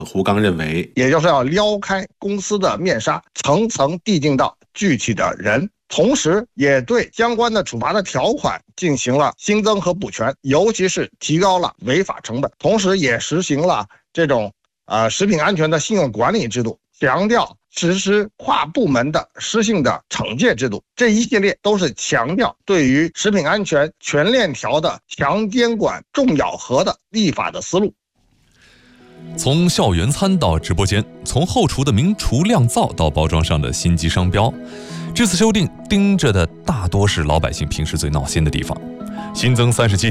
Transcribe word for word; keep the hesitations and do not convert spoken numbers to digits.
胡刚认为， 也就是要撩开公司的面纱，层层递进到具体的人，同时也对相关的处罚的条款进行了新增和补全，尤其是提高了违法成本，同时也实行了这种呃食品安全的信用管理制度，强调实施跨部门的施性的惩戒制度，这一系列都是强调对于食品安全全链条的强监管、重咬合的立法的思路。 从校园餐到直播间，从后厨的名厨酿造到包装上的星级商标，这次修订盯着的大多是老百姓平时最闹心的地方，新增三十七